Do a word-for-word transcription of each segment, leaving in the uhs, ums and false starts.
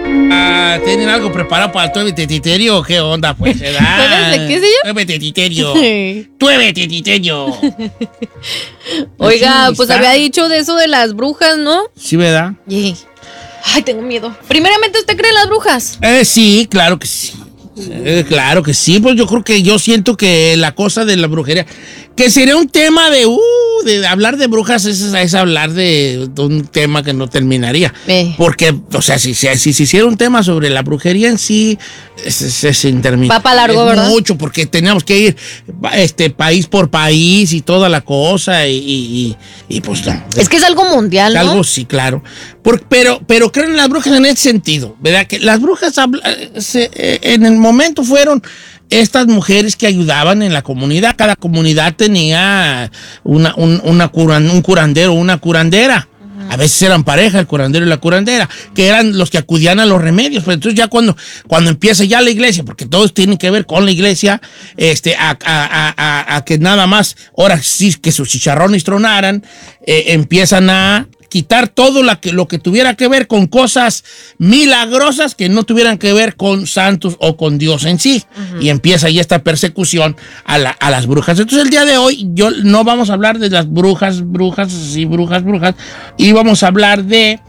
Ah, ¿tienen algo preparado para el tueve tetiterio o qué onda, pues? ¿Jueves de qué, señor? Tueve tetiterio. Tueve tetiterio. Oiga, Así pues está. había dicho de eso de las brujas, ¿no? Sí, ¿verdad? Yeah. Ay, tengo miedo. Primeramente, ¿usted cree en las brujas? Eh, sí, claro que sí. Eh, claro que sí, pues yo creo que yo siento que la cosa de la brujería, que sería un tema de, uh, de hablar de brujas es, es hablar de, de un tema que no terminaría. Eh. Porque, o sea, si, si, si se hiciera un tema sobre la brujería en sí, es, es, es interminable. Va pa' largo, es ¿verdad? mucho, porque teníamos que ir este, país por país y toda la cosa, y, y, y, y pues no. Es que es algo mundial, ¿no? Algo sí, claro. Por- pero, pero creo en las brujas en ese sentido, ¿verdad? Que las brujas habla- se- eh, en el momento fueron estas mujeres que ayudaban en la comunidad. Cada comunidad tenía una, un, una curan- un curandero, una curandera. A veces eran pareja, el curandero y la curandera, que eran los que acudían a los remedios. Pero entonces ya cuando, cuando empieza ya la iglesia, porque todos tienen que ver con la iglesia, este, a, a- a- a- a que nada más, ahora sí que sus chicharrones tronaran, eh, empiezan a quitar todo la que, lo que tuviera que ver con cosas milagrosas que no tuvieran que ver con santos o con Dios en sí. Uh-huh. Y empieza ya esta persecución a, la, a las brujas. Entonces el día de hoy yo no vamos a hablar de las brujas, brujas, sí, brujas, brujas, y vamos a hablar de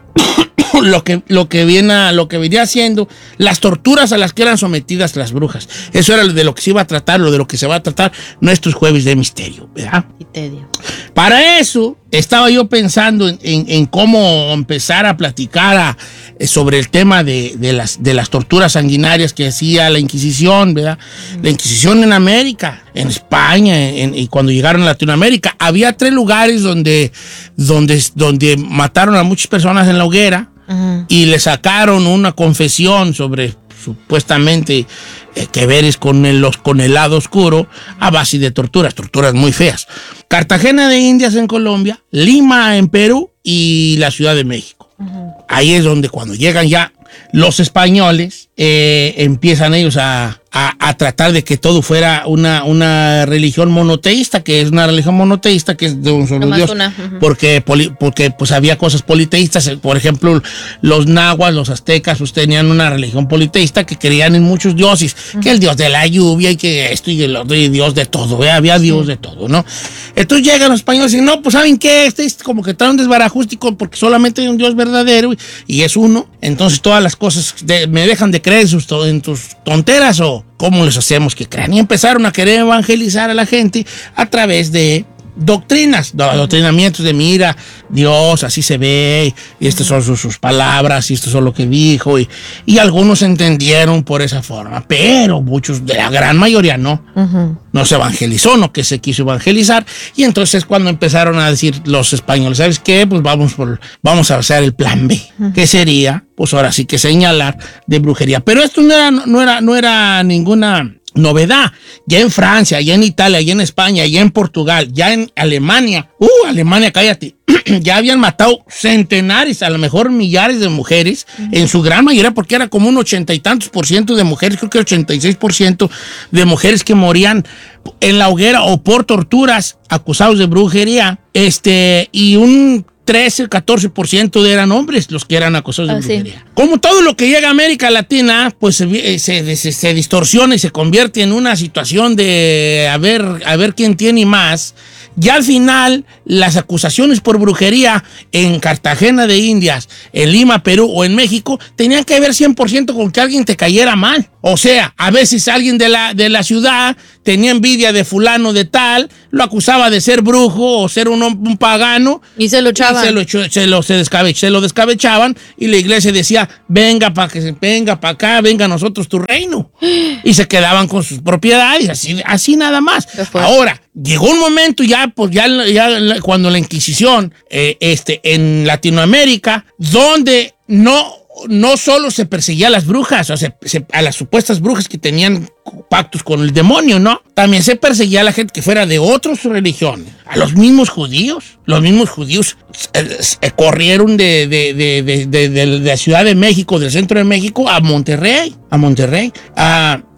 lo que, lo que viene a, lo que venía haciendo, las torturas a las que eran sometidas las brujas. Eso era de lo que se iba a tratar, lo de lo que se va a tratar nuestros jueves de misterio, ¿verdad? Misterio. Para eso estaba yo pensando en, en, en cómo empezar a platicar a, eh, sobre el tema de, de, las, de las torturas sanguinarias que hacía la Inquisición, ¿verdad? Mm. La Inquisición en América, en España, en, y cuando llegaron a Latinoamérica, había tres lugares donde, donde, donde mataron a muchas personas en la hoguera. Uh-huh. Y le sacaron una confesión sobre supuestamente eh, que veres con el, los, con el lado oscuro a base de torturas, torturas muy feas. Cartagena de Indias en Colombia, Lima en Perú y la Ciudad de México. Uh-huh. Ahí es donde cuando llegan ya los españoles, eh, empiezan ellos a, a, a tratar de que todo fuera una, una religión monoteísta, que es una religión monoteísta, que es de un solo Dios, una. Uh-huh. porque, poli, porque pues había cosas politeístas. Por ejemplo, los nahuas, los aztecas, pues tenían una religión politeísta que creían en muchos dioses, uh-huh. que el dios de la lluvia y que esto y el otro, y dios de todo, ¿eh? Había dios sí. de todo, ¿no? Entonces llegan los españoles y dicen, no, pues ¿saben qué? Este es como que trae un desbarajustico porque solamente hay un dios verdadero y, y es uno. Entonces todas las cosas de, me dejan de creer en, sus, en tus tonteras, o cómo les hacemos que crean. Y empezaron a querer evangelizar a la gente a través de doctrinas, uh-huh. adoctrinamientos de mira, Dios así se ve, y estas son sus, sus palabras, y esto es lo que dijo, y, y algunos entendieron por esa forma, pero muchos, de la gran mayoría no, uh-huh. no se evangelizó, no que se quiso evangelizar, y entonces cuando empezaron a decir los españoles, ¿sabes qué? Pues vamos, por, vamos a hacer el plan B, uh-huh. que sería, pues ahora sí que señalar de brujería, pero esto no era, no era, no era ninguna novedad. Ya en Francia, ya en Italia, ya en España, ya en Portugal, ya en Alemania, uh, Alemania, cállate, ya habían matado centenares, a lo mejor millares de mujeres, uh-huh. en su gran mayoría, porque era como un ochenta y tantos por ciento de mujeres, creo que ochenta y seis por ciento de mujeres que morían en la hoguera o por torturas acusados de brujería, este, y un trece, catorce por ciento eran hombres los que eran acusados de ah, brujería. Sí. Como todo lo que llega a América Latina, pues se, se, se, se distorsiona y se convierte en una situación de a ver, a ver quién tiene más. Ya al final, las acusaciones por brujería en Cartagena de Indias, en Lima, Perú o en México, tenían que ver cien por ciento con que alguien te cayera mal. O sea, a veces alguien de la, de la ciudad tenía envidia de fulano de tal, lo acusaba de ser brujo o ser un, un pagano. Y se lo echaban. Se lo, se lo, se descabe, se lo descabechaban y la iglesia decía, venga para que se venga para acá, venga a nosotros tu reino. Y se quedaban con sus propiedades, así, así nada más. Ahora, llegó un momento ya, pues ya, ya cuando la Inquisición eh, este, en Latinoamérica, donde no, no solo se perseguía a las brujas, o sea, se, a las supuestas brujas que tenían pactos con el demonio, ¿no? También se perseguía a la gente que fuera de otras religiones, a los mismos judíos. Los mismos judíos eh, eh, corrieron de, de, de, de, de, de, de la Ciudad de México, del centro de México, a Monterrey, a Monterrey, a...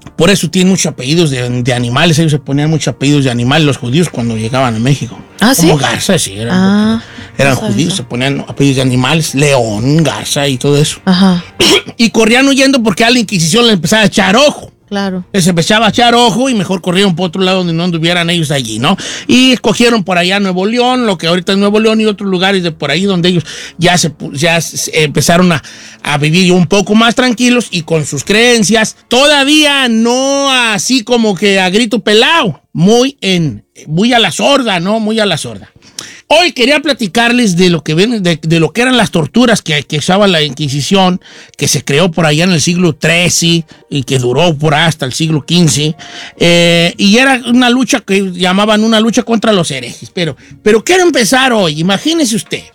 Por eso tienen muchos apellidos de, de animales. Ellos se ponían muchos apellidos de animales, los judíos, cuando llegaban a México. ¿Ah, sí? Como Garza, sí. Eran, ah, eran judíos, se ponían apellidos de animales. León, Garza y todo eso. Ajá. Y corrían huyendo porque a la Inquisición le empezaba a echar ojo. Claro. Les empezaba a echar ojo y mejor corrieron por otro lado donde no anduvieran ellos allí, ¿no? Y escogieron por allá Nuevo León, lo que ahorita es Nuevo León, y otros lugares de por ahí donde ellos ya se ya se empezaron a, a vivir un poco más tranquilos y con sus creencias, todavía no así como que a grito pelado, muy en muy a la sorda, ¿no? Muy a la sorda. Hoy quería platicarles de lo que ven, de, de lo que eran las torturas que, que usaba la Inquisición, que se creó por allá en el siglo trece y que duró por hasta el siglo quince. Eh, y era una lucha que llamaban una lucha contra los herejes. Pero, pero quiero empezar hoy. Imagínese usted,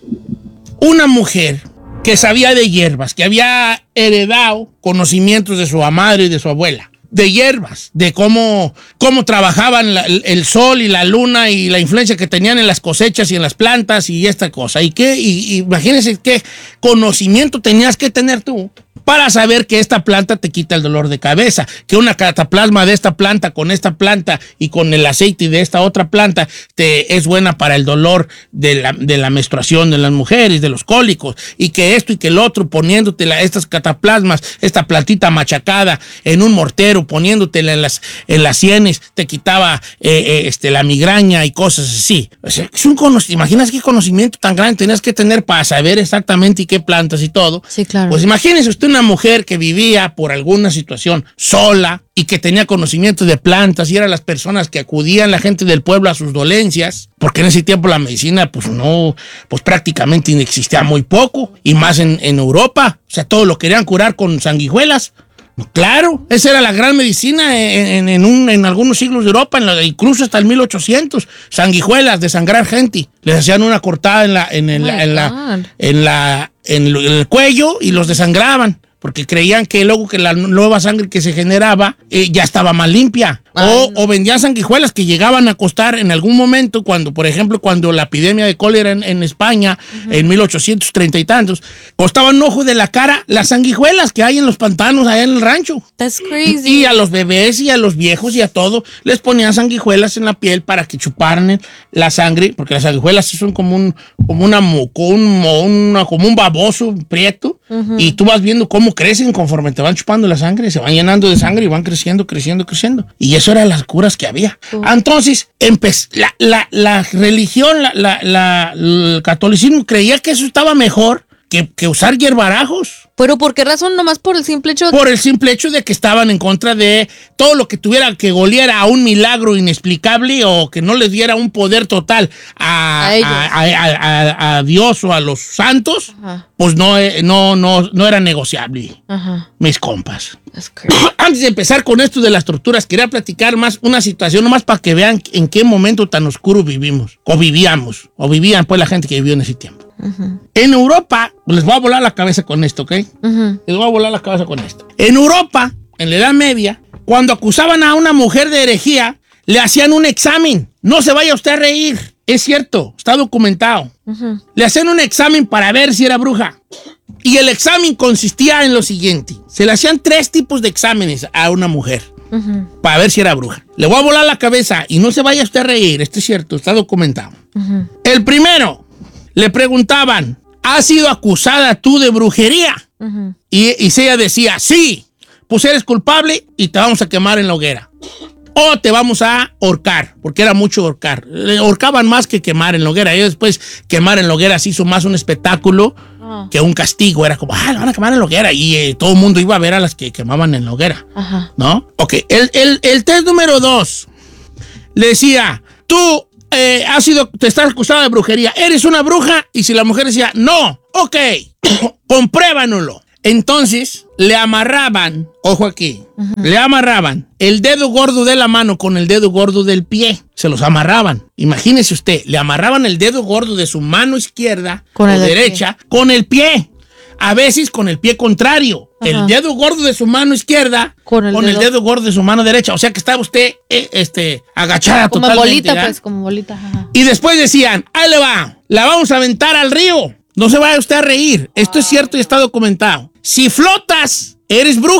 una mujer que sabía de hierbas, que había heredado conocimientos de su madre y de su abuela. De hierbas, de cómo, cómo trabajaban la, el sol y la luna y la influencia que tenían en las cosechas y en las plantas y esta cosa. Y qué, y, y imagínense qué conocimiento tenías que tener tú para saber que esta planta te quita el dolor de cabeza, que una cataplasma de esta planta con esta planta y con el aceite de esta otra planta te, es buena para el dolor de la, de la menstruación de las mujeres, de los cólicos, y que esto y que el otro, poniéndote la, estas cataplasmas, esta plantita machacada en un mortero, poniéndotela en las, en las sienes, te quitaba eh, eh, este, la migraña y cosas así. O sea, es un conocimiento, ¿imaginas qué conocimiento tan grande tenías que tener para saber exactamente y qué plantas y todo? Sí, claro. Pues imagínese usted una mujer que vivía por alguna situación sola y que tenía conocimiento de plantas y eran las personas que acudían, la gente del pueblo, a sus dolencias, porque en ese tiempo la medicina pues no, pues prácticamente existía muy poco, y más en, en Europa. O sea, todo lo querían curar con sanguijuelas. Claro, esa era la gran medicina en, en, en, un, en algunos siglos de Europa, en la, incluso hasta el mil ochocientos. Sanguijuelas, desangrar gente. Les hacían una cortada en la, en, en, Oh la, en, la, en, la, en el cuello y los desangraban, porque creían que luego que la nueva sangre que se generaba eh, ya estaba más limpia. O, no. o vendían sanguijuelas que llegaban a costar en algún momento, cuando, por ejemplo, cuando la epidemia de cólera en, en España, uh-huh. en mil ochocientos treinta y tantos, costaban un ojo de la cara las sanguijuelas que hay en los pantanos allá en el rancho. That's crazy. Y a los bebés y a los viejos y a todo les ponían sanguijuelas en la piel para que chuparan la sangre, porque las sanguijuelas son como un, como una, como una, como un baboso prieto, uh-huh. y tú vas viendo cómo crecen conforme te van chupando la sangre, se van llenando de sangre y van creciendo, creciendo, creciendo. Y eso eran las curas que había. Uh. Entonces, empezó, la, la, la religión, la, la, la, el catolicismo creía que eso estaba mejor que, que usar hierbarajos. ¿Pero por qué razón? Nomás por el simple hecho de... Por el simple hecho de que estaban en contra de todo lo que tuviera que goliera a un milagro inexplicable o que no les diera un poder total a, a, a, a, a, a Dios o a los santos. Ajá. Pues no, no, no, no era negociable. Ajá. Mis compas. Antes de empezar con esto de las torturas, quería platicar más una situación, nomás para que vean en qué momento tan oscuro vivimos, o vivíamos, o vivían pues la gente que vivió en ese tiempo. Uh-huh. En Europa, les voy a volar la cabeza con esto, ¿ok? Uh-huh. Les voy a volar la cabeza con esto. En Europa, en la Edad Media, cuando acusaban a una mujer de herejía, le hacían un examen. No se vaya usted a reír. Es cierto, está documentado. Uh-huh. Le hacían un examen para ver si era bruja. Y el examen consistía en lo siguiente. Se le hacían tres tipos de exámenes a una mujer. Uh-huh. Para ver si era bruja. Le voy a volar la cabeza y no se vaya usted a reír. Esto es cierto, está documentado. Uh-huh. El primero, le preguntaban, ¿has sido acusada tú de brujería? Uh-huh. Y, y si ella decía, sí, pues eres culpable y te vamos a quemar en la hoguera. O te vamos a ahorcar, porque era mucho ahorcar. Le ahorcaban más que quemar en la hoguera. Y después quemar en la hoguera se hizo más un espectáculo uh-huh. que un castigo. Era como, ah, la van a quemar en la hoguera. Y eh, todo el mundo iba a ver a las que quemaban en la hoguera. Uh-huh. ¿No? Ok, el, el, el test número dos le decía, tú eh, has sido, te estás acusada de brujería. ¿Eres una bruja? Y si la mujer decía, no, ok, compruébanoslo. Entonces le amarraban, ojo aquí, uh-huh. le amarraban el dedo gordo de la mano con el dedo gordo del pie. Se los amarraban. Imagínese usted, le amarraban el dedo gordo de su mano izquierda con o derecha pie. Con el pie. A veces con el pie contrario. Uh-huh. El dedo gordo de su mano izquierda con el, con dedo... el dedo gordo de su mano derecha. O sea que estaba usted eh, este, agachada como totalmente. Como bolita, pues, como bolita. Ajá. Y después decían, ahí le va, la vamos a aventar al río. No se vaya usted a reír. Esto es cierto y está documentado. Si flotas, eres bruja.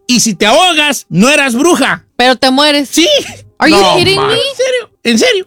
Y si te ahogas, no eras bruja. Pero te mueres. Sí. Are No, you kidding man. me? ¿En serio? ¿En serio?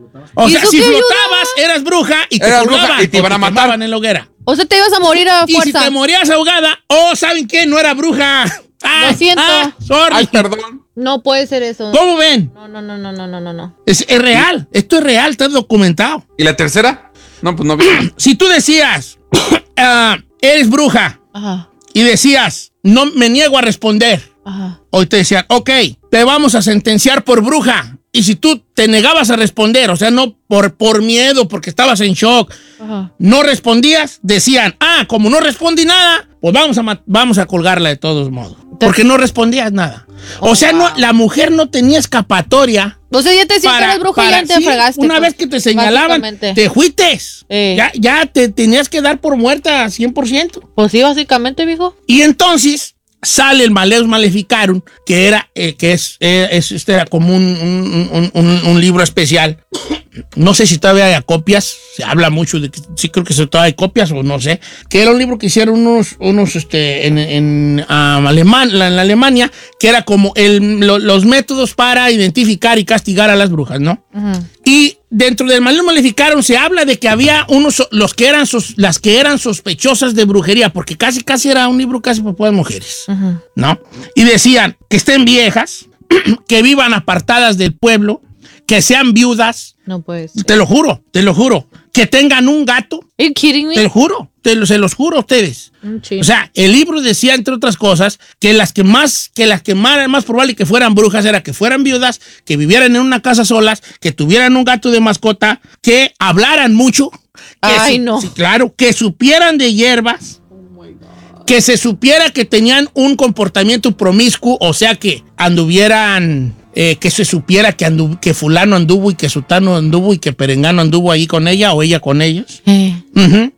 O ¿Y sea, eso si qué ayuda? flotabas, eras bruja y te Eras bruja colgaban y te iban o a matar. quemaban en la hoguera. O sea, te ibas a morir a Y si fuerza. te morías ahogada, oh, ¿saben qué? No era bruja. Ah, Lo siento. ah, sorry. Ay, perdón. No puede ser eso. ¿Cómo ven? No, no, no, no, no, no, no, no. Es, es real. Esto es real, está documentado. ¿Y la tercera? No, pues no vi. Si tú decías, ah, eres bruja, Ajá, y decías, no me niego a responder, ajá. hoy te decían, ok, te vamos a sentenciar por bruja. Y si tú te negabas a responder, o sea, no por, por miedo, porque estabas en shock, Ajá. no respondías, decían, ah, como no respondí nada, pues vamos a, ma- vamos a colgarla de todos modos. Porque no respondías nada. O Oh, sea, no, wow. la mujer no tenía escapatoria. O sea, ya te decían que eres bruja y ya te sí, fregaste. una pues, vez que te señalaban, básicamente. te fuites. Eh. Ya, ya te tenías que dar por muerta cien por ciento. Pues sí, básicamente, viejo. Y entonces sale el Maleus Maleficarum, que era, eh, que es, eh, es- este era como un, un- un- un- un libro especial. No sé si todavía hay copias, se habla mucho de que sí creo que se todavía hay copias o no sé, que era un libro que hicieron unos, unos este, en, en, um, Aleman- la- en la Alemania, que era como el, lo- los métodos para identificar y castigar a las brujas, ¿no? Ajá. Y dentro del Maleus Maleficarum se habla de que había unos, los que eran sos- las que eran sospechosas de brujería, porque casi casi era un libro casi para puras mujeres, Ajá. ¿no? Y decían que estén viejas, que vivan apartadas del pueblo, que sean viudas, No puede ser. te lo juro, te lo juro, que tengan un gato, Are you kidding te me? lo juro, te lo, se los juro a ustedes. Un chin. O sea, el libro decía, entre otras cosas, que las que más, que las que más era más probable que fueran brujas era que fueran viudas, que vivieran en una casa solas, que tuvieran un gato de mascota, que hablaran mucho. Que Ay, su- no. sí, claro, que supieran de hierbas. Que se supiera que tenían un comportamiento promiscuo, o sea, que anduvieran, eh, que se supiera que, andu- que fulano anduvo y que sutano anduvo y que perengano anduvo ahí con ella o ella con ellos. Eh. Ujú.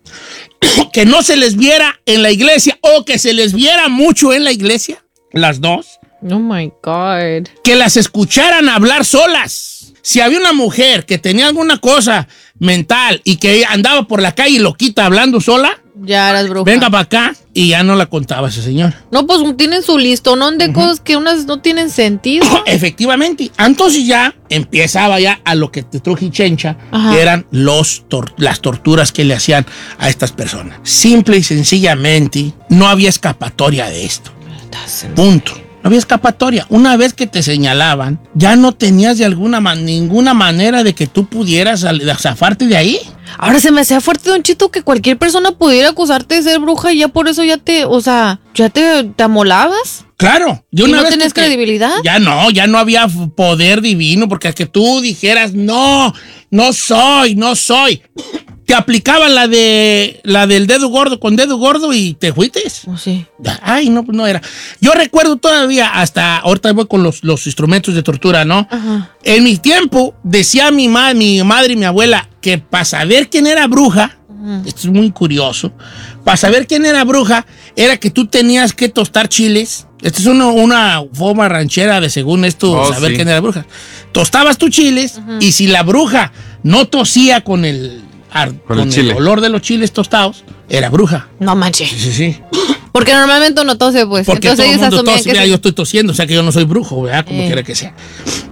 Que no se les viera en la iglesia o que se les viera mucho en la iglesia, las dos. Oh my God. Que las escucharan hablar solas. Si había una mujer que tenía alguna cosa mental y que andaba por la calle loquita hablando sola, Ya eras bruja. venga para acá, y ya no la contaba ese señor. No, pues tienen su listonón de cosas que unas no tienen sentido. Efectivamente. Entonces ya empezaba ya a lo que te truje Chencha, Ajá. que eran los tor- las torturas que le hacían a estas personas. Simple y sencillamente, no había escapatoria de esto. Punto. No había escapatoria. Una vez que te señalaban, ya no tenías de alguna man- ninguna manera de que tú pudieras sal- zafarte de ahí. Ahora se me hacía fuerte, Don Chito, que cualquier persona pudiera acusarte de ser bruja y ya por eso ya te, o sea, ya te, te amolabas. Claro. De ¿Y una no vez tenías que te- credibilidad? Ya no, ya no había f- poder divino, porque a que tú dijeras, no, no soy, no soy. Te aplicaban la de la del dedo gordo con dedo gordo y te fuites. Oh, sí. Ay, no, pues no era. Yo recuerdo todavía, hasta ahorita voy con los, los instrumentos de tortura, ¿no? Ajá. En mi tiempo, decía mi, ma- mi madre y mi abuela que para saber quién era bruja, esto es muy curioso, para saber quién era bruja, era que tú tenías que tostar chiles. Esta es una, una forma ranchera de, según esto, Oh, saber sí. quién era bruja. Tostabas tus chiles y si la bruja no tosía con el, ar- Con el con el chile. olor de los chiles tostados, era bruja. No manches. Sí, sí. Porque normalmente uno tose, pues. Porque Entonces todo el ellos mundo asumían tose. que Mira, sí. yo estoy tosiendo, o sea que yo no soy brujo, ¿verdad? Como Eh. quiera que sea.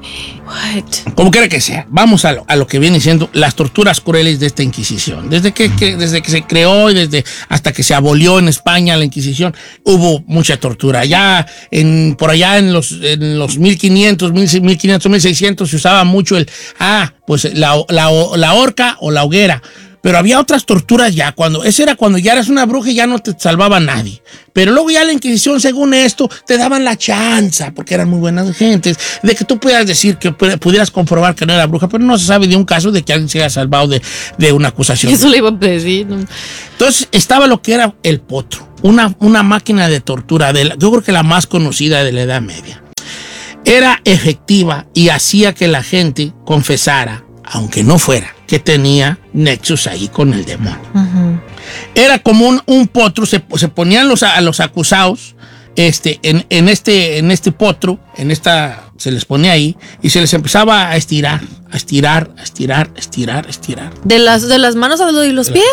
What? Como quiera que sea. Vamos a lo, a lo que viene siendo las torturas crueles de esta Inquisición. Desde que, que- desde que se creó y desde hasta que se abolió en España la Inquisición, hubo mucha tortura. Ya en, por allá en los, en los mil quinientos, mil quinientos, mil seiscientos se usaba mucho el, ah, pues la, la, la horca o la hoguera. Pero había otras torturas ya, cuando, ese era cuando ya eras una bruja y ya no te salvaba nadie. Pero luego ya la Inquisición, según esto, te daban la chanza, porque eran muy buenas gentes, de que tú pudieras decir que pu- pudieras comprobar que no era bruja, pero no se sabe de un caso de que alguien se haya salvado de, de una acusación. Eso le iba a decir. ¿no? Entonces estaba lo que era el potro, una, una máquina de tortura, de la- yo creo que la más conocida de la Edad Media. Era efectiva y hacía que la gente confesara, aunque no fuera, que tenía nexos ahí con el demonio. Ajá. Era como un, un potro, se, se ponían los, a los acusados este, en, en, este, en este potro, en esta, se les ponía ahí, y se les empezaba a estirar, a estirar, a estirar, a estirar, a estirar. ¿De las, de las manos a los, y los pies? Sí.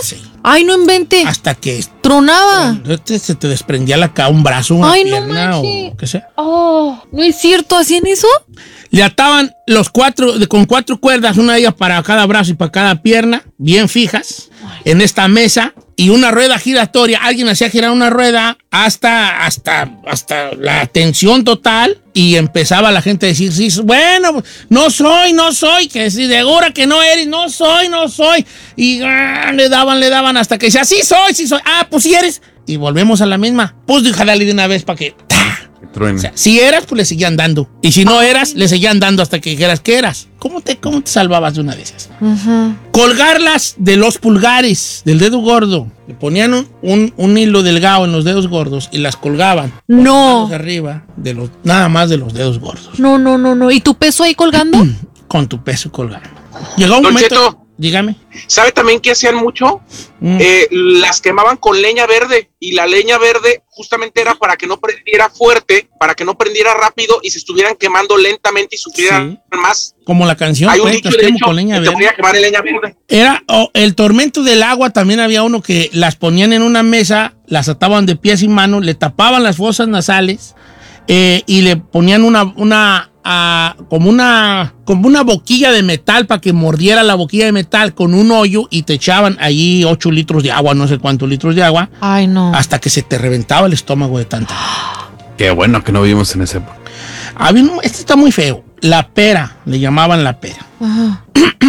Ay, no invente. Hasta que Tronaba. este, se te desprendía la ca- un brazo, una Ay, no pierna manches. o qué sea. Oh, ¿no es cierto? ¿Hacían eso? Le ataban los cuatro, de, con cuatro cuerdas, una de ellas para cada brazo y para cada pierna, bien fijas, en esta mesa, y una rueda giratoria. Alguien hacía girar una rueda hasta, hasta, hasta la tensión total, y empezaba la gente a decir, sí, bueno, no soy, no soy, que si segura que no eres, no soy, no soy. Y ah, le daban, le daban hasta que decía, sí soy, sí soy. Ah, pues sí eres. Y volvemos a la misma. Pues déjale de una vez para que... O sea, si eras, pues le seguían dando. Y si no eras, le seguían dando hasta que dijeras que eras. ¿Cómo te, cómo te salvabas de una de esas? Uh-huh. Colgarlas de los pulgares, del dedo gordo. Le ponían un, un, un hilo delgado en los dedos gordos y las colgaban. No. Arriba, de los, nada más de los dedos gordos. No, no, no, no. ¿Y tu peso ahí colgando? Con tu peso colgando. Llegó un Don momento... Cheto, dígame. ¿Sabe también qué hacían mucho? Mm. Eh, las quemaban con leña verde, y la leña verde justamente era para que no prendiera fuerte, para que no prendiera rápido y se estuvieran quemando lentamente y sufrieran sí. más. Como la canción. Hay un dicho, de hecho, con leña que verde. Te quemar en leña verde. Era oh, el tormento del agua. También había uno que las ponían en una mesa, las ataban de pies y manos, le tapaban las fosas nasales eh, y le ponían una... una A, como una como una boquilla de metal para que mordiera la boquilla de metal con un hoyo, y te echaban allí ocho litros de agua, no sé cuántos litros de agua. Ay, no. Hasta que se te reventaba el estómago de tanta. Qué bueno que no vivimos en ese época. Este está muy feo. La pera, le llamaban la pera. Ajá.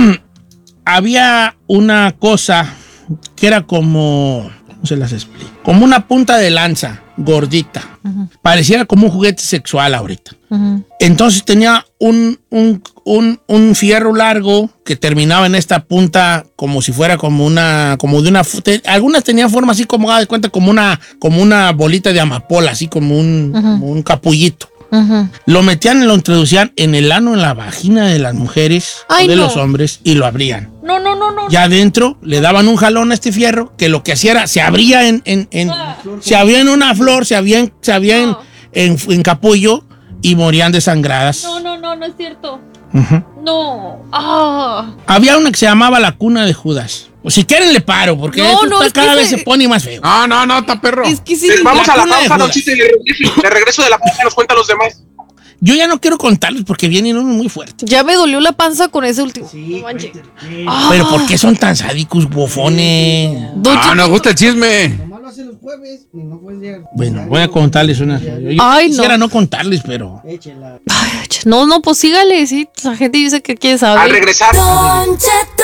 Había una cosa que era como... ¿Cómo se las explico? Como una punta de lanza gordita. Uh-huh. Pareciera como un juguete sexual ahorita. Uh-huh. Entonces tenía un, un, un, un fierro largo que terminaba en esta punta como si fuera como una, como de una, te, algunas tenían forma así como, de cuenta, como una, como una bolita de amapola, así como un, uh-huh. como un capullito. Uh-huh. Lo metían y lo introducían en el ano, en la vagina de las mujeres, Ay, o de no. los hombres, y lo abrían. No, no, no, no. Ya adentro le daban un jalón a este fierro, que lo que hacía era, se abría en, en, en ah. se abría en una flor, se abría en, se abría no. en, en, en capullo, y morían desangradas. No, no, no, no es cierto. Uh-huh. No. Ah. Había una que se llamaba la cuna de Judas. O si quieren le paro, porque no, esto no, está, cada vez se... se pone más feo. No, no, no, está perro. Es que sí. Vamos la a la pausa, Don Chito, y de regreso, de regreso de la pausa nos cuenta los demás. Yo ya no quiero contarles porque vienen unos muy fuertes. Ya me dolió la panza con ese último. Sí, no sí. ah. Pero ¿por qué son tan sádicos, bofones? Ah, nos gusta el chisme. Nomás lo hace los jueves y no puedes llegar. Bueno, voy a contarles una. Yo Ay, quisiera no. no contarles, pero... Échela. Ay, no, no, pues sígale, sí. La gente dice que quiere saber. Al regresar. Don Cheto.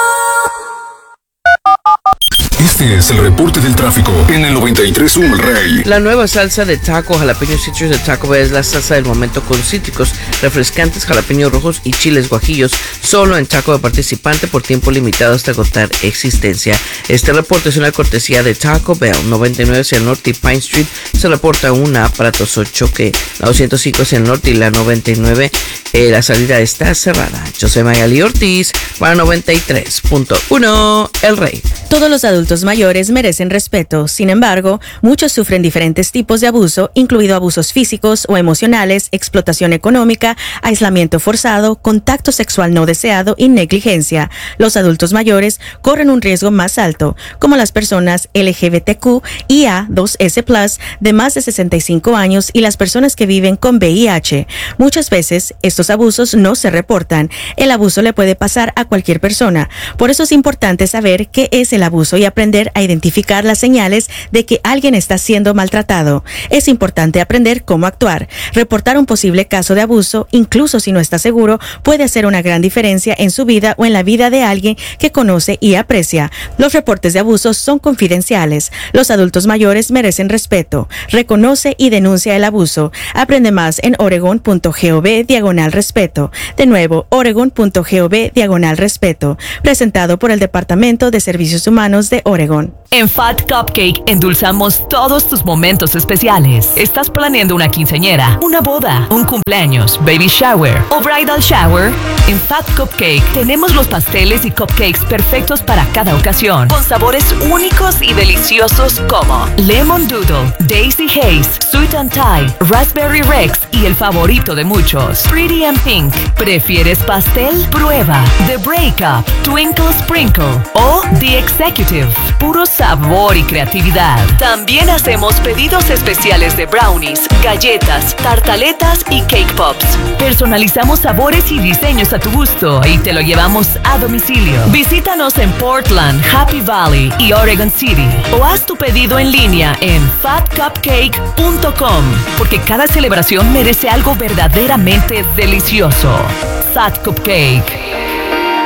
Este es el reporte del tráfico en el noventa y tres punto uno El Rey. La nueva salsa de taco jalapeño citrus de Taco Bell es la salsa del momento, con cítricos, refrescantes, jalapeños rojos y chiles guajillos, solo en Taco de participante por tiempo limitado hasta agotar existencia. Este reporte es una cortesía de Taco Bell. noventa y nueve hacia el norte y Pine Street se reporta una aparatoso choque. La doscientos cinco hacia el norte y la noventa y nueve, eh, la salida está cerrada. Yo soy Magali Ortiz para noventa y tres punto uno El Rey. Todos los adultos mayores merecen respeto. Sin embargo, muchos sufren diferentes tipos de abuso, incluido abusos físicos o emocionales, explotación económica, aislamiento forzado, contacto sexual no deseado y negligencia. Los adultos mayores corren un riesgo más alto, como las personas L G B T Q I A dos S plus, de más de sesenta y cinco años, y las personas que viven con V I H. Muchas veces, estos abusos no se reportan. El abuso le puede pasar a cualquier persona. Por eso es importante saber qué es el abuso y aprender a identificar las señales de que alguien está siendo maltratado. Es importante aprender cómo actuar. Reportar un posible caso de abuso, incluso si no está seguro, puede hacer una gran diferencia en su vida o en la vida de alguien que conoce y aprecia. Los reportes de abuso son confidenciales. Los adultos mayores merecen respeto. Reconoce y denuncia el abuso. Aprende más en oregon punto gov diagonal respeto. De nuevo, oregon punto gov diagonal respeto. Presentado por el Departamento de Servicios Humanos de Oregon. En Fat Cupcake endulzamos todos tus momentos especiales. ¿Estás planeando una quinceañera, una boda, un cumpleaños, baby shower o bridal shower? En Fat Cupcake tenemos los pasteles y cupcakes perfectos para cada ocasión, con sabores únicos y deliciosos como Lemon Doodle, Daisy Haze, Sweet and Thai, Raspberry Rex y el favorito de muchos, Pretty and Pink. ¿Prefieres pastel? Prueba The Breakup, Twinkle Sprinkle o The Executive. puro sabor y creatividad. También hacemos pedidos especiales de brownies, galletas, tartaletas y cake pops. Personalizamos sabores y diseños a tu gusto y te lo llevamos a domicilio. Visítanos en Portland, Happy Valley y Oregon City o haz tu pedido en línea en fat cupcake punto com porque cada celebración merece algo verdaderamente delicioso. Fat Cupcake.